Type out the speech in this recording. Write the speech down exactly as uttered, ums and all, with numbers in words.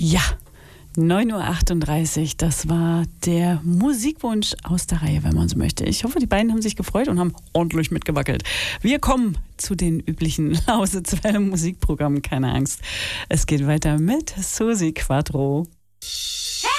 Ja, neun Uhr achtunddreißig, das war der Musikwunsch aus der Reihe, wenn man so möchte. Ich hoffe, die beiden haben sich gefreut und haben ordentlich mitgewackelt. Wir kommen zu den üblichen Lausitzer Musikprogrammen, keine Angst. Es geht weiter mit Susi Quatro. Hey!